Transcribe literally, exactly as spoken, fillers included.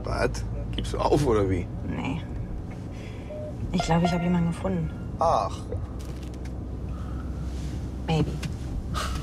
Was? Gibst du auf, oder wie? Nee. Ich glaube, ich habe jemanden gefunden. Ach. Maybe.